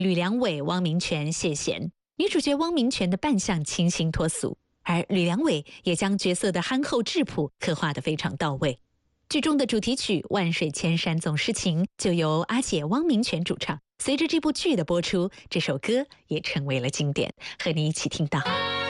吕良伟、汪明荃谢贤。女主角汪明荃的扮相清新脱俗，而吕良伟也将角色的憨厚质朴刻画得非常到位。剧中的主题曲《万水千山总是情》就由阿姐汪明荃主唱。随着这部剧的播出，这首歌也成为了经典。和你一起听到。